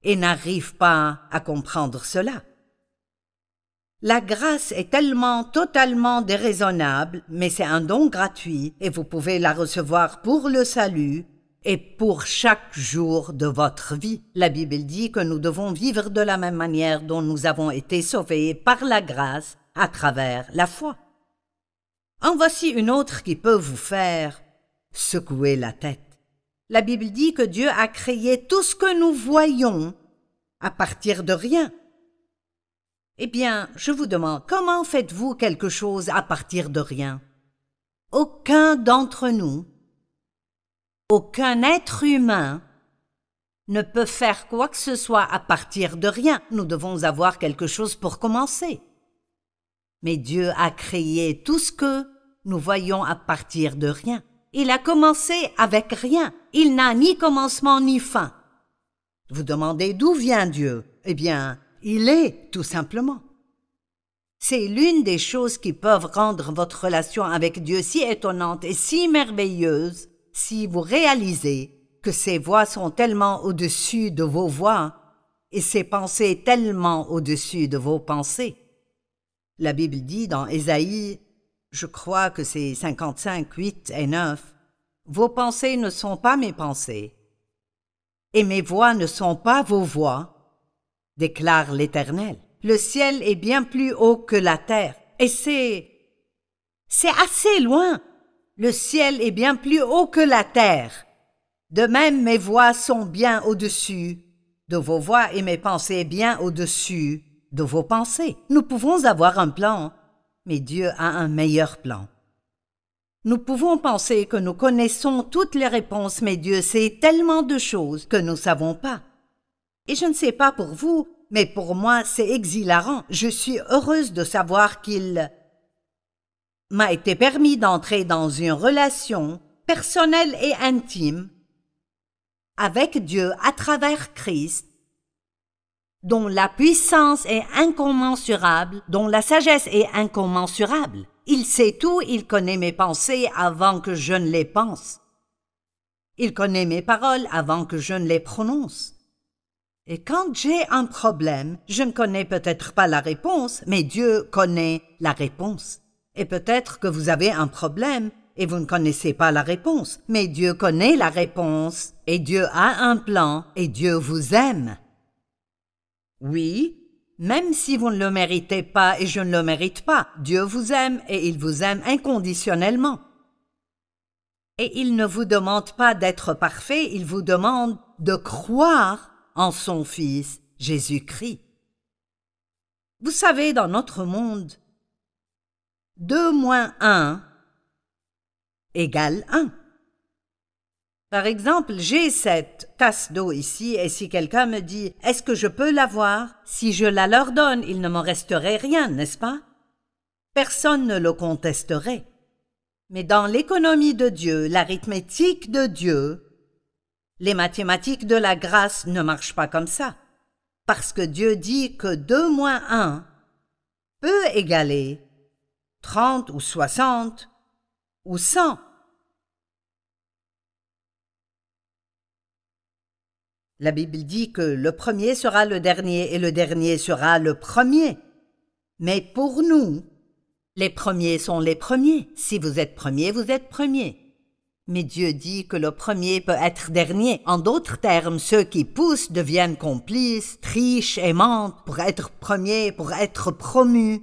et n'arrivent pas à comprendre cela. La grâce est tellement totalement déraisonnable, mais c'est un don gratuit et vous pouvez la recevoir pour le salut et pour chaque jour de votre vie. La Bible dit que nous devons vivre de la même manière dont nous avons été sauvés par la grâce à travers la foi. En voici une autre qui peut vous faire secouer la tête. La Bible dit que Dieu a créé tout ce que nous voyons à partir de rien. Eh bien, je vous demande, comment faites-vous quelque chose à partir de rien? Aucun d'entre nous, aucun être humain ne peut faire quoi que ce soit à partir de rien. Nous devons avoir quelque chose pour commencer. Mais Dieu a créé tout ce que nous voyons à partir de rien. Il a commencé avec rien. Il n'a ni commencement ni fin. Vous demandez d'où vient Dieu? Eh bien, il est, tout simplement. C'est l'une des choses qui peuvent rendre votre relation avec Dieu si étonnante et si merveilleuse si vous réalisez que ses voies sont tellement au-dessus de vos voies et ses pensées tellement au-dessus de vos pensées. La Bible dit dans Ésaïe, je crois que c'est 55, 8 et 9, « Vos pensées ne sont pas mes pensées, et mes voix ne sont pas vos voix, déclare l'Éternel. Le ciel est bien plus haut que la terre, et c'est assez loin. Le ciel est bien plus haut que la terre. De même, mes voix sont bien au-dessus de vos voix et mes pensées bien au-dessus de vos pensées. Nous pouvons avoir un plan, mais Dieu a un meilleur plan. Nous pouvons penser que nous connaissons toutes les réponses, mais Dieu sait tellement de choses que nous ne savons pas. Et je ne sais pas pour vous, mais pour moi, c'est exhilarant. Je suis heureuse de savoir qu'il m'a été permis d'entrer dans une relation personnelle et intime avec Dieu à travers Christ, dont la puissance est incommensurable, dont la sagesse est incommensurable. Il sait tout, il connaît mes pensées avant que je ne les pense. Il connaît mes paroles avant que je ne les prononce. Et quand j'ai un problème, je ne connais peut-être pas la réponse, mais Dieu connaît la réponse. Et peut-être que vous avez un problème et vous ne connaissez pas la réponse, mais Dieu connaît la réponse, et Dieu a un plan, et Dieu vous aime. Oui, même si vous ne le méritez pas et je ne le mérite pas, Dieu vous aime et il vous aime inconditionnellement. Et il ne vous demande pas d'être parfait, il vous demande de croire en son Fils, Jésus-Christ. Vous savez, dans notre monde, 2 moins 1 égale 1. Par exemple, j'ai cette tasse d'eau ici et si quelqu'un me dit « Est-ce que je peux l'avoir ?» Si je la leur donne, il ne m'en resterait rien, n'est-ce pas? Personne ne le contesterait. Mais dans l'économie de Dieu, l'arithmétique de Dieu, les mathématiques de la grâce ne marchent pas comme ça. Parce que Dieu dit que 2 moins 1 peut égaler 30 ou 60 ou 100. La Bible dit que le premier sera le dernier et le dernier sera le premier. Mais pour nous, les premiers sont les premiers. Si vous êtes premier, vous êtes premier. Mais Dieu dit que le premier peut être dernier. En d'autres termes, ceux qui poussent deviennent complices, trichent et mentent pour être premiers, pour être promus.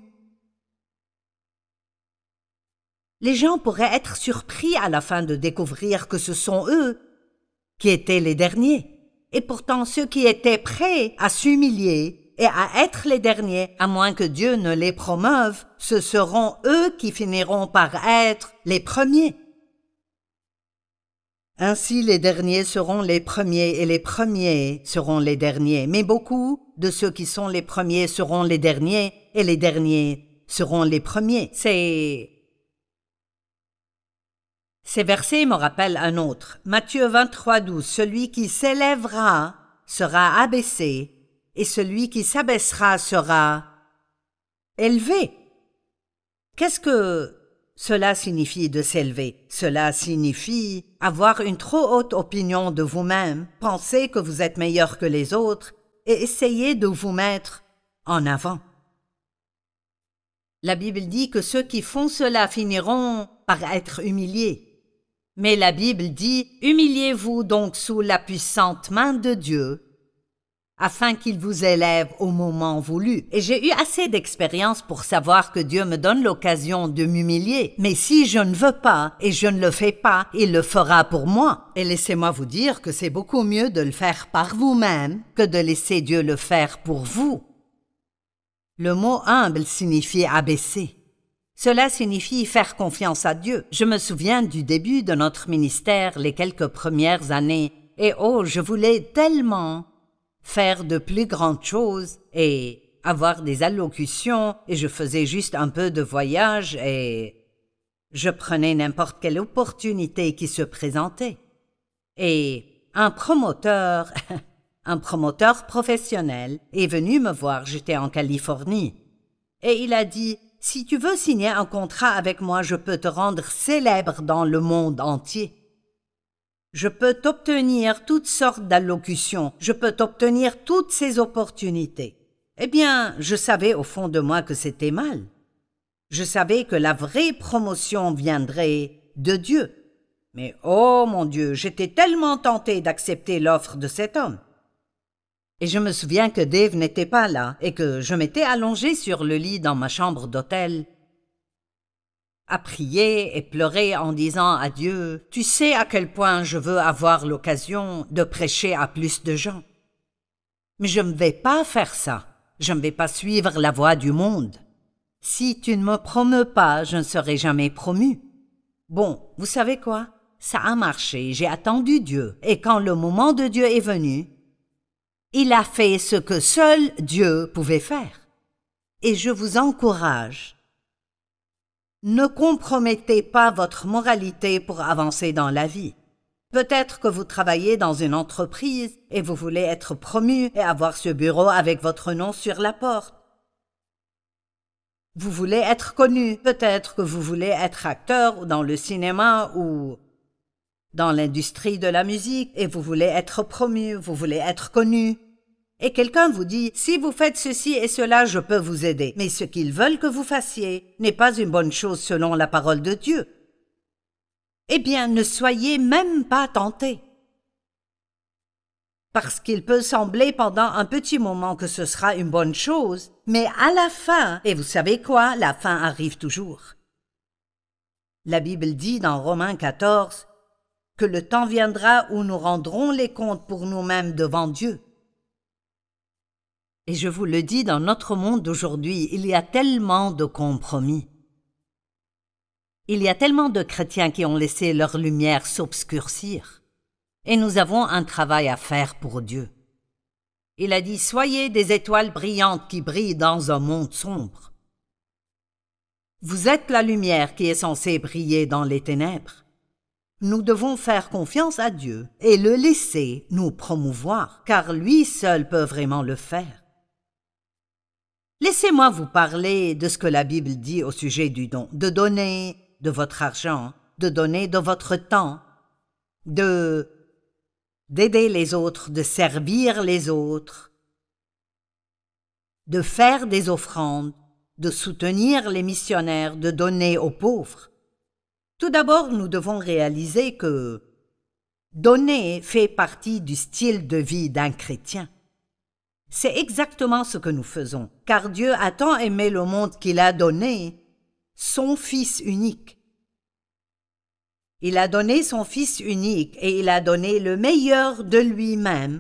Les gens pourraient être surpris à la fin de découvrir que ce sont eux qui étaient les derniers. Et pourtant, ceux qui étaient prêts à s'humilier et à être les derniers, à moins que Dieu ne les promeuve, ce seront eux qui finiront par être les premiers. Ainsi, les derniers seront les premiers et les premiers seront les derniers. Mais beaucoup de ceux qui sont les premiers seront les derniers et les derniers seront les premiers. Ces versets me rappellent un autre. Matthieu 23, 12. Celui qui s'élèvera sera abaissé, et celui qui s'abaissera sera élevé. Qu'est-ce que cela signifie de s'élever? Cela signifie avoir une trop haute opinion de vous-même, penser que vous êtes meilleur que les autres, et essayez de vous mettre en avant. La Bible dit que ceux qui font cela finiront par être humiliés. Mais la Bible dit « Humiliez-vous donc sous la puissante main de Dieu, afin qu'il vous élève au moment voulu. » Et j'ai eu assez d'expérience pour savoir que Dieu me donne l'occasion de m'humilier. Mais si je ne veux pas et je ne le fais pas, il le fera pour moi. Et laissez-moi vous dire que c'est beaucoup mieux de le faire par vous-même que de laisser Dieu le faire pour vous. Le mot humble signifie abaisser. Cela signifie faire confiance à Dieu. Je me souviens du début de notre ministère, les quelques premières années, et oh, je voulais tellement faire de plus grandes choses et avoir des allocutions, et je faisais juste un peu de voyage et je prenais n'importe quelle opportunité qui se présentait. Et un promoteur professionnel est venu me voir, j'étais en Californie, et il a dit « Si tu veux signer un contrat avec moi, je peux te rendre célèbre dans le monde entier. Je peux t'obtenir toutes sortes d'allocutions, je peux t'obtenir toutes ces opportunités. » Eh bien, je savais au fond de moi que c'était mal. Je savais que la vraie promotion viendrait de Dieu. Mais oh mon Dieu, j'étais tellement tentée d'accepter l'offre de cet homme. Et je me souviens que Dave n'était pas là et que je m'étais allongée sur le lit dans ma chambre d'hôtel à prier et pleurer en disant à Dieu « Tu sais à quel point je veux avoir l'occasion de prêcher à plus de gens. Mais je ne vais pas faire ça. Je ne vais pas suivre la voie du monde. Si tu ne me promeux pas, je ne serai jamais promu. » Bon, vous savez quoi? Ça a marché, j'ai attendu Dieu. Et quand le moment de Dieu est venu, il a fait ce que seul Dieu pouvait faire. Et je vous encourage. Ne compromettez pas votre moralité pour avancer dans la vie. Peut-être que vous travaillez dans une entreprise et vous voulez être promu et avoir ce bureau avec votre nom sur la porte. Vous voulez être connu. Peut-être que vous voulez être acteur ou dans le cinéma ou dans l'industrie de la musique et vous voulez être promu, vous voulez être connu. Et quelqu'un vous dit « Si vous faites ceci et cela, je peux vous aider. » Mais ce qu'ils veulent que vous fassiez n'est pas une bonne chose selon la parole de Dieu. Eh bien, ne soyez même pas tentés. Parce qu'il peut sembler pendant un petit moment que ce sera une bonne chose, mais à la fin, et vous savez quoi, la fin arrive toujours. La Bible dit dans Romains 14 que le temps viendra où nous rendrons les comptes pour nous-mêmes devant Dieu. Et je vous le dis, dans notre monde d'aujourd'hui, il y a tellement de compromis. Il y a tellement de chrétiens qui ont laissé leur lumière s'obscurcir. Et nous avons un travail à faire pour Dieu. Il a dit « Soyez des étoiles brillantes qui brillent dans un monde sombre. » Vous êtes la lumière qui est censée briller dans les ténèbres. Nous devons faire confiance à Dieu et le laisser nous promouvoir, car lui seul peut vraiment le faire. Laissez-moi vous parler de ce que la Bible dit au sujet du don, de donner de votre argent, de donner de votre temps, d'aider les autres, de servir les autres, de faire des offrandes, de soutenir les missionnaires, de donner aux pauvres. Tout d'abord, nous devons réaliser que donner fait partie du style de vie d'un chrétien. C'est exactement ce que nous faisons, car Dieu a tant aimé le monde qu'il a donné son Fils unique. Il a donné son Fils unique et il a donné le meilleur de lui-même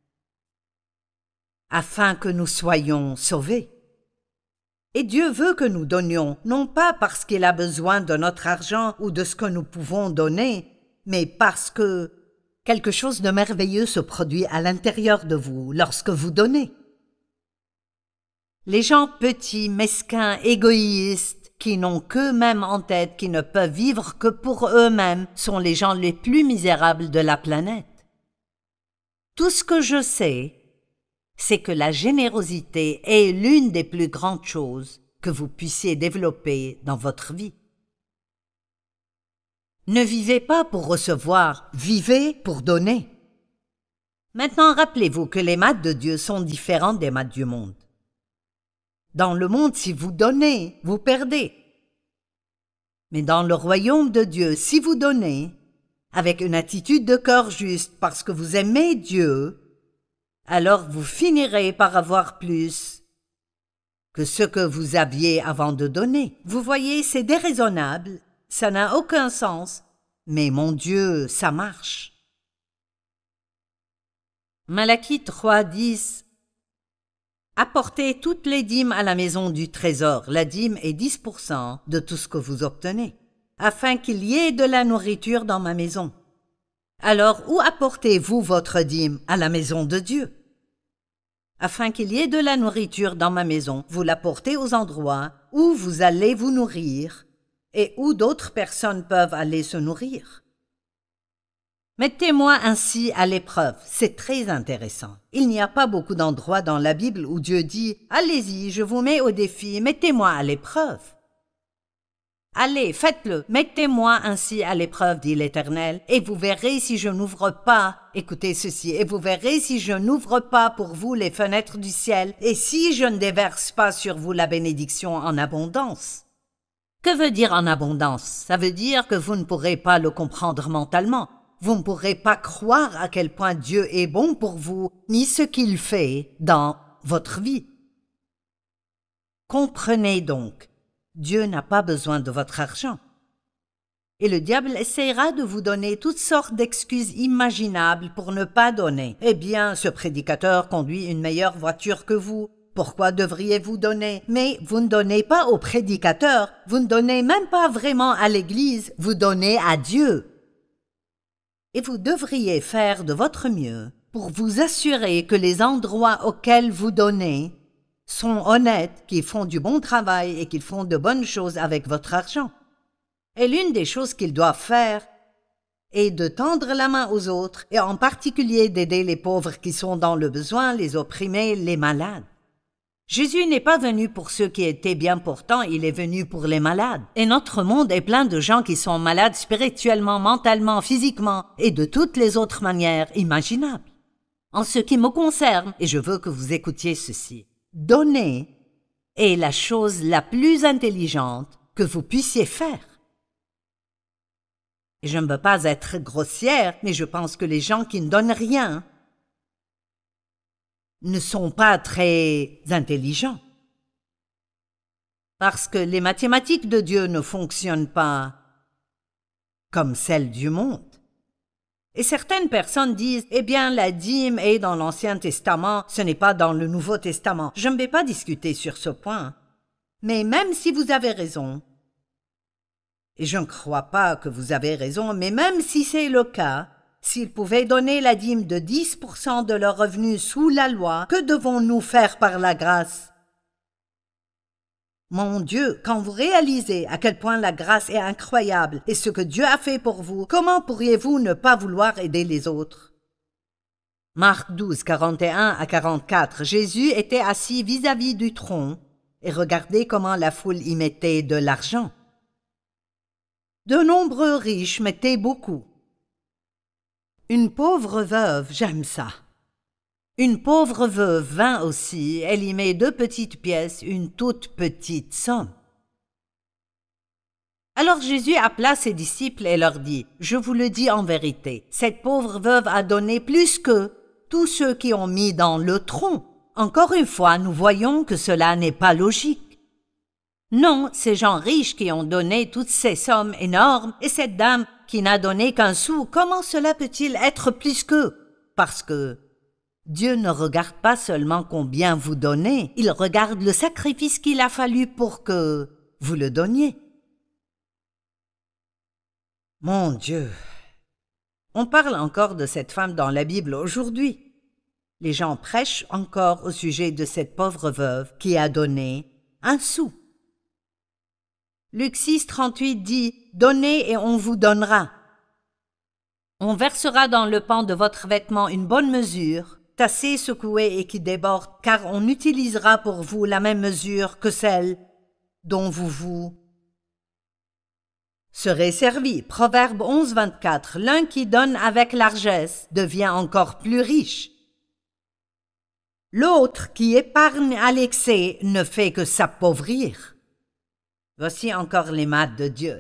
afin que nous soyons sauvés. Et Dieu veut que nous donnions, non pas parce qu'il a besoin de notre argent ou de ce que nous pouvons donner, mais parce que quelque chose de merveilleux se produit à l'intérieur de vous lorsque vous donnez. Les gens petits, mesquins, égoïstes, qui n'ont qu'eux-mêmes en tête, qui ne peuvent vivre que pour eux-mêmes, sont les gens les plus misérables de la planète. Tout ce que je sais, c'est que la générosité est l'une des plus grandes choses que vous puissiez développer dans votre vie. Ne vivez pas pour recevoir, vivez pour donner. Maintenant, rappelez-vous que les maths de Dieu sont différentes des maths du monde. Dans le monde, si vous donnez, vous perdez. Mais dans le royaume de Dieu, si vous donnez, avec une attitude de cœur juste parce que vous aimez Dieu, alors vous finirez par avoir plus que ce que vous aviez avant de donner. Vous voyez, c'est déraisonnable, ça n'a aucun sens, mais mon Dieu, ça marche. Malachie 3:10. Apportez toutes les dîmes à la maison du trésor. La dîme est 10% de tout ce que vous obtenez, afin qu'il y ait de la nourriture dans ma maison. Alors, où apportez-vous votre dîme? À la maison de Dieu. Afin qu'il y ait de la nourriture dans ma maison, vous l'apportez aux endroits où vous allez vous nourrir et où d'autres personnes peuvent aller se nourrir. Mettez-moi ainsi à l'épreuve, c'est très intéressant. Il n'y a pas beaucoup d'endroits dans la Bible où Dieu dit « Allez-y, je vous mets au défi, mettez-moi à l'épreuve. » Allez, faites-le, mettez-moi ainsi à l'épreuve, dit l'Éternel, et vous verrez si je n'ouvre pas, écoutez ceci, et vous verrez si je n'ouvre pas pour vous les fenêtres du ciel, et si je ne déverse pas sur vous la bénédiction en abondance. Que veut dire en abondance? Ça veut dire que vous ne pourrez pas le comprendre mentalement. Vous ne pourrez pas croire à quel point Dieu est bon pour vous, ni ce qu'il fait dans votre vie. Comprenez donc, Dieu n'a pas besoin de votre argent. Et le diable essaiera de vous donner toutes sortes d'excuses imaginables pour ne pas donner. Eh bien, ce prédicateur conduit une meilleure voiture que vous. Pourquoi devriez-vous donner? Mais vous ne donnez pas au prédicateur, vous ne donnez même pas vraiment à l'Église, vous donnez à Dieu. Et vous devriez faire de votre mieux pour vous assurer que les endroits auxquels vous donnez sont honnêtes, qu'ils font du bon travail et qu'ils font de bonnes choses avec votre argent. Et l'une des choses qu'ils doivent faire est de tendre la main aux autres et en particulier d'aider les pauvres qui sont dans le besoin, les opprimés, les malades. Jésus n'est pas venu pour ceux qui étaient bien portants, il est venu pour les malades. Et notre monde est plein de gens qui sont malades spirituellement, mentalement, physiquement et de toutes les autres manières imaginables. En ce qui me concerne, et je veux que vous écoutiez ceci, donner est la chose la plus intelligente que vous puissiez faire. Et je ne veux pas être grossière, mais je pense que les gens qui ne donnent rien ne sont pas très intelligents. Parce que les mathématiques de Dieu ne fonctionnent pas comme celles du monde. Et certaines personnes disent, eh bien, la dîme est dans l'Ancien Testament, ce n'est pas dans le Nouveau Testament. Je ne vais pas discuter sur ce point. Mais même si vous avez raison, et je ne crois pas que vous avez raison, mais même si c'est le cas, s'ils pouvaient donner la dîme de 10% de leurs revenus sous la loi, que devons-nous faire par la grâce? Mon Dieu, quand vous réalisez à quel point la grâce est incroyable et ce que Dieu a fait pour vous, comment pourriez-vous ne pas vouloir aider les autres? Marc 12, 41 à 44. Jésus était assis vis-à-vis du trône et regardez comment la foule y mettait de l'argent. De nombreux riches mettaient beaucoup. Une pauvre veuve, j'aime ça. Une pauvre veuve vint aussi, elle y met 2 petites pièces, une toute petite somme. Alors Jésus appela ses disciples et leur dit, « Je vous le dis en vérité, cette pauvre veuve a donné plus que tous ceux qui ont mis dans le tronc. » Encore une fois, nous voyons que cela n'est pas logique. Non, ces gens riches qui ont donné toutes ces sommes énormes, et cette dame qui n'a donné qu'un sou, comment cela peut-il être plus qu'eux? Parce que Dieu ne regarde pas seulement combien vous donnez, il regarde le sacrifice qu'il a fallu pour que vous le donniez. Mon Dieu! On parle encore de cette femme dans la Bible aujourd'hui. Les gens prêchent encore au sujet de cette pauvre veuve qui a donné un sou. Luc 6, 38 dit « Donnez et on vous donnera. On versera dans le pan de votre vêtement une bonne mesure, tassée, secouée et qui déborde, car on utilisera pour vous la même mesure que celle dont vous vous serez servis. Proverbe 11, 24. L'un qui donne avec largesse devient encore plus riche. L'autre qui épargne à l'excès ne fait que s'appauvrir. Voici encore les maths de Dieu.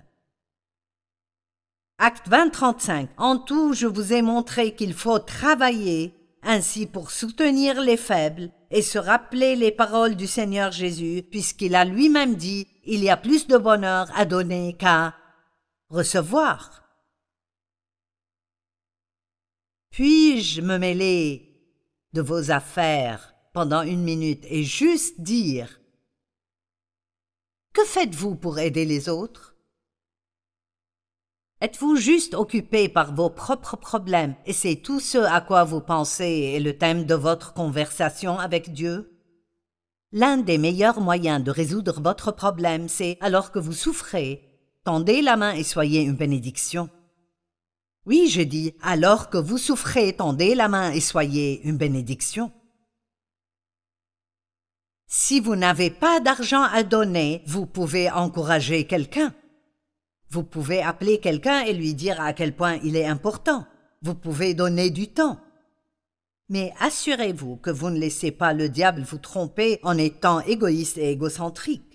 Acte 20, 35. En tout, je vous ai montré qu'il faut travailler ainsi pour soutenir les faibles et se rappeler les paroles du Seigneur Jésus, puisqu'il a lui-même dit, il y a plus de bonheur à donner qu'à recevoir. Puis-je me mêler de vos affaires pendant 1 minute et juste dire, que faites-vous pour aider les autres? Êtes-vous juste occupé par vos propres problèmes et c'est tout ce à quoi vous pensez est le thème de votre conversation avec Dieu? L'un des meilleurs moyens de résoudre votre problème, c'est, alors que vous souffrez, tendez la main et soyez une bénédiction. Oui, je dis, alors que vous souffrez, tendez la main et soyez une bénédiction. Si vous n'avez pas d'argent à donner, vous pouvez encourager quelqu'un. Vous pouvez appeler quelqu'un et lui dire à quel point il est important. Vous pouvez donner du temps. Mais assurez-vous que vous ne laissez pas le diable vous tromper en étant égoïste et égocentrique.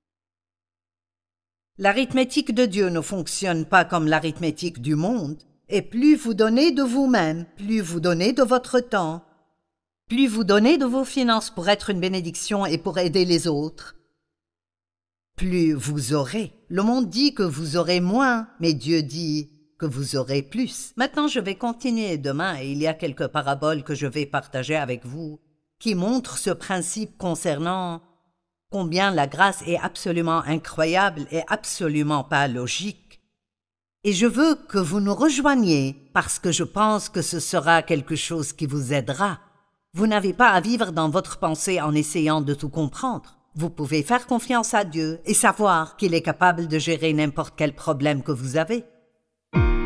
L'arithmétique de Dieu ne fonctionne pas comme l'arithmétique du monde. Et plus vous donnez de vous-même, plus vous donnez de votre temps, plus vous donnez de vos finances pour être une bénédiction et pour aider les autres, plus vous aurez. Le monde dit que vous aurez moins, mais Dieu dit que vous aurez plus. Maintenant, je vais continuer demain et il y a quelques paraboles que je vais partager avec vous qui montrent ce principe concernant combien la grâce est absolument incroyable et absolument pas logique. Et je veux que vous nous rejoigniez parce que je pense que ce sera quelque chose qui vous aidera. Vous n'avez pas à vivre dans votre pensée en essayant de tout comprendre. Vous pouvez faire confiance à Dieu et savoir qu'il est capable de gérer n'importe quel problème que vous avez.